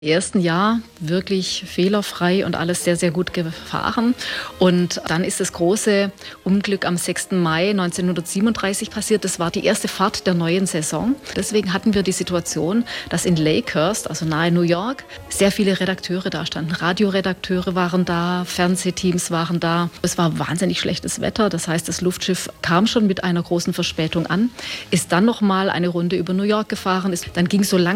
Im ersten Jahr wirklich fehlerfrei und alles sehr, sehr gut gefahren. Und dann ist das große Unglück am 6. Mai 1937 passiert. Das war die erste Fahrt der neuen Saison. Deswegen hatten wir die Situation, dass in Lakehurst, also nahe New York, sehr viele Redakteure da standen. Radioredakteure waren da, Fernsehteams waren da. Es war wahnsinnig schlechtes Wetter. Das heißt, das Luftschiff kam schon mit einer großen Verspätung an, ist dann noch mal eine Runde über New York gefahren. Dann ging so langsam